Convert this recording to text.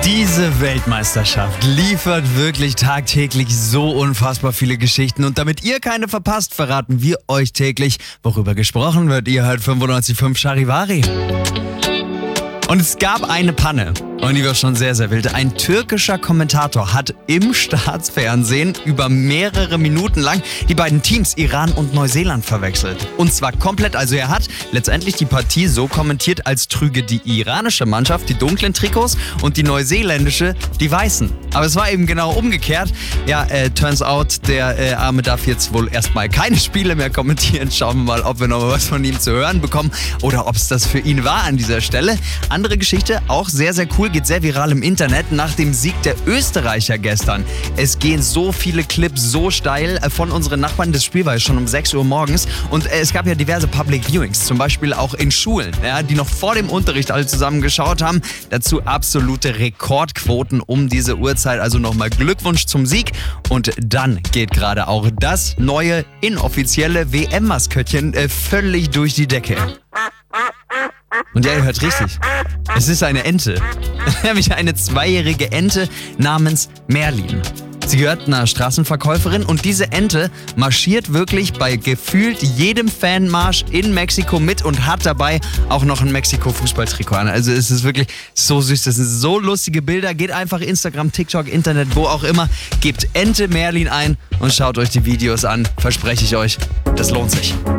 Diese Weltmeisterschaft liefert wirklich tagtäglich so unfassbar viele Geschichten. Und damit ihr keine verpasst, verraten wir euch täglich, worüber gesprochen wird. Ihr hört 95.5 Charivari. Und es gab eine Panne. Und die war schon sehr, sehr wild. Ein türkischer Kommentator hat im Staatsfernsehen über mehrere Minuten lang die beiden Teams Iran und Neuseeland verwechselt. Und zwar komplett. Also er hat letztendlich die Partie so kommentiert, als trüge die iranische Mannschaft die dunklen Trikots und die neuseeländische die weißen. Aber es war eben genau umgekehrt. Ja, turns out, der Arme darf jetzt wohl erstmal keine Spiele mehr kommentieren. Schauen wir mal, ob wir noch mal was von ihm zu hören bekommen oder ob es das für ihn war an dieser Stelle. Andere Geschichte, auch sehr, sehr cool, geht sehr viral im Internet nach dem Sieg der Österreicher gestern. Es gehen so viele Clips so steil von unseren Nachbarn. Das Spiel war ja schon um 6 Uhr morgens und es gab ja diverse Public Viewings, zum Beispiel auch in Schulen, ja, die noch vor dem Unterricht alle zusammen geschaut haben. Dazu absolute Rekordquoten um diese Uhrzeit. Also nochmal Glückwunsch zum Sieg. Und dann geht gerade auch das neue inoffizielle WM-Maskottchen völlig durch die Decke. Und ja, ihr hört richtig. Es ist eine Ente. Nämlich eine 2-jährige Ente namens Merlin. Sie gehört einer Straßenverkäuferin und diese Ente marschiert wirklich bei gefühlt jedem Fanmarsch in Mexiko mit und hat dabei auch noch ein Mexiko-Fußballtrikot an. Also es ist wirklich so süß. Das sind so lustige Bilder. Geht einfach Instagram, TikTok, Internet, wo auch immer. Gebt Ente Merlin ein und schaut euch die Videos an. Verspreche ich euch, das lohnt sich.